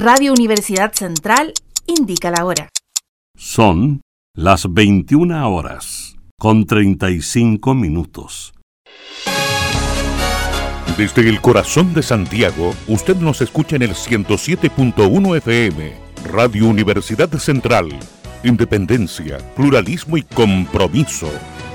Radio Universidad Central indica la hora. Son las 21:35. Desde el corazón de Santiago, usted nos escucha en el 107.1 FM, Radio Universidad Central. Independencia, pluralismo y compromiso.